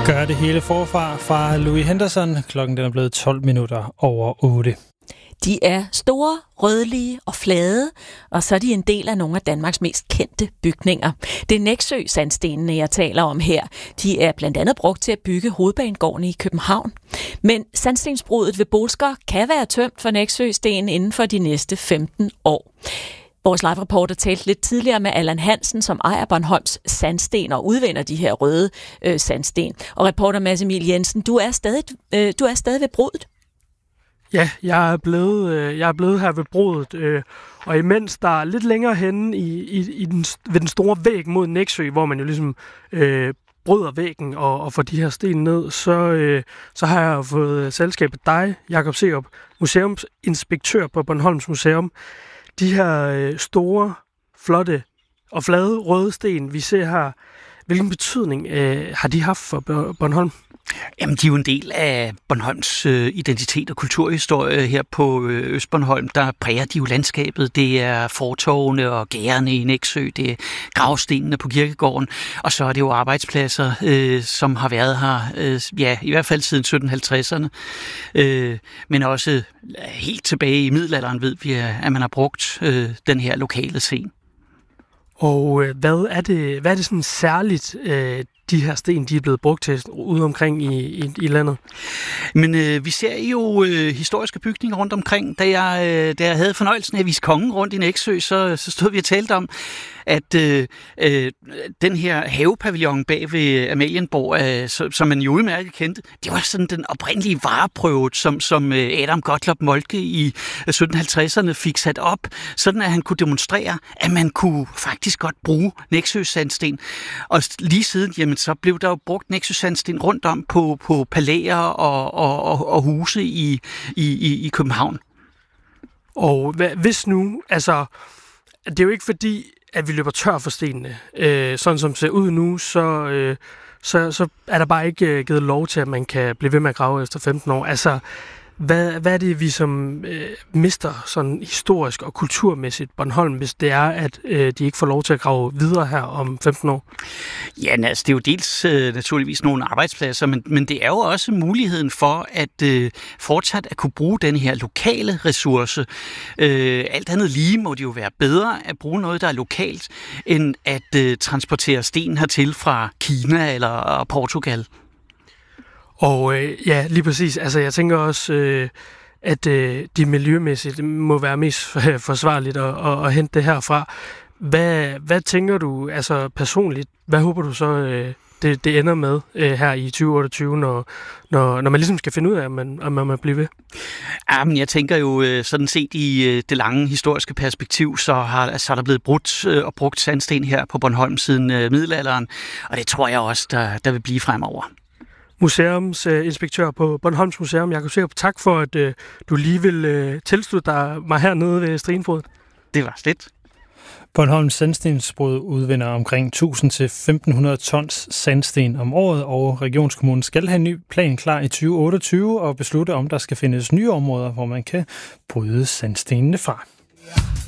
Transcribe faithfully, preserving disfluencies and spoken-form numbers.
Gør det hele forfra fra Louis Henderson. Klokken den er blevet tolv minutter over otte. De er store, rødlige og flade, og så er de en del af nogle af Danmarks mest kendte bygninger. Det er Nexø-sandstenene, jeg taler om her. De er blandt andet brugt til at bygge Hovedbanegården i København. Men sandstensbruddet ved Bolsker kan være tømt for Nexø-sten inden for de næste femten år. Vores live-reporter talte lidt tidligere med Allan Hansen, som ejer Bornholms Sandsten og udvinder de her røde øh, sandsten. Og reporter Mads Emil Jensen, du er stadig, øh, du er stadig ved bruddet. Ja, jeg er blevet, øh, jeg er blevet her ved bruddet, øh, og imens der er lidt længere henne i, i, i den, ved den store væg mod Nexø, hvor man jo ligesom øh, bryder væggen og, og får de her sten ned, så, øh, så har jeg fået selskabet dig, Jakob Serup, museumsinspektør på Bornholms Museum. De her øh, store, flotte og flade røde sten, vi ser her, hvilken betydning øh, har de haft for Bornholm? Jamen, de er jo en del af Bornholms øh, identitet og kulturhistorie her på øh, Østbornholm. Der præger de jo landskabet. Det er fortovene og gærene i Nexø, det er gravstenene på kirkegården, og så er det jo arbejdspladser, øh, som har været her, øh, ja, i hvert fald siden sytten halvtredserne. Øh, men også helt tilbage i middelalderen ved vi, at man har brugt øh, den her lokale scene. Og øh, hvad er det, hvad er det sådan særligt, øh, de her sten, de er blevet brugt til ude omkring i, i, i landet? Men øh, vi ser jo øh, historiske bygninger rundt omkring. Da jeg, øh, da jeg havde fornøjelsen af at vise kongen rundt i Nexø, så, så stod vi og talte om, at øh, øh, den her havepavillon bag ved Amalienborg, øh, som, som man jo udmærket kendte, det var sådan den oprindelige vareprøve, som, som Adam Gottlob Moltke i sytten halvtredserne fik sat op, sådan at han kunne demonstrere, at man kunne faktisk godt bruge Nexø-sandsten. Og lige siden, jamen, så blev der jo brugt Nexø-sandsten rundt om på, på palæer og, og, og, og huse i, i, i København. Og hvad, hvis nu, altså, det er jo ikke fordi, at vi løber tør for stenene. Øh, sådan som det ser ud nu, så, øh, så, så er der bare ikke øh, givet lov til, at man kan blive ved med at grave efter femten år. Altså, hvad, hvad er det, vi som øh, mister sådan historisk og kulturmæssigt Bornholm, hvis det er, at øh, de ikke får lov til at grave videre her om femten år? Ja, altså, det er jo dels øh, naturligvis nogle arbejdspladser, men, men det er jo også muligheden for at øh, fortsat at kunne bruge den her lokale ressource. Øh, alt andet lige må det jo være bedre at bruge noget, der er lokalt, end at øh, transportere sten hertil fra Kina eller Portugal. Og øh, ja, lige præcis. Altså, jeg tænker også, øh, at øh, de miljømæssigt må være mest forsvarligt at, at, at hente det herfra. Hvad, hvad tænker du, altså personligt, hvad håber du så, øh, det, det ender med øh, her i tyve otteogtyve, når, når, når man ligesom skal finde ud af, om man, om man må blive ved? Jamen, jeg tænker jo sådan set i det lange historiske perspektiv, så har så er der blevet brudt og brugt sandsten her på Bornholm siden middelalderen, og det tror jeg også, der, der vil blive fremover. Museumsinspektør på Bornholms Museum, Jakob Serup, tak for, at øh, du lige vil øh, tilslutte dig mig hernede ved Strigenbrud. Det var slet. Bornholms Sandstensbrud udvinder omkring tusind til femten hundrede tons sandsten om året, og Regionskommunen skal have en ny plan klar i tyve otteogtyve og beslutte, om der skal findes nye områder, hvor man kan bryde sandstenene fra.